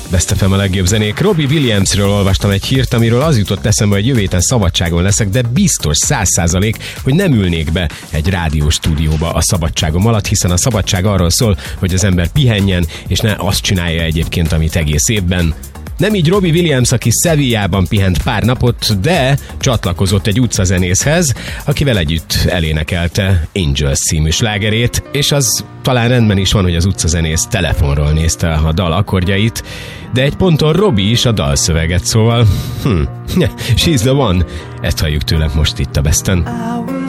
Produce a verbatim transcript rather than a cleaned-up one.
Best ef em a legjobb zenék. Robbie Williamsről olvastam egy hírt, amiről az jutott eszembe, hogy jövő héten szabadságon leszek, de biztos száz százalék, hogy nem ülnék be egy rádióstúdióba a szabadságom alatt, hiszen a szabadság arról szól, hogy az ember pihenjen, és ne azt csinálja egyébként, amit egész évben. Nem így Robbie Williams, aki Sevillában pihent pár napot, de csatlakozott egy utcazenészhez, akivel együtt elénekelte Angels című slágerét, és az talán rendben is van, hogy az utcazenész telefonról nézte a dal akkordjait, de egy ponton Robbie is a dalszöveget, szóval hm, she's the one. Ezt halljuk tőle most itt a Besten.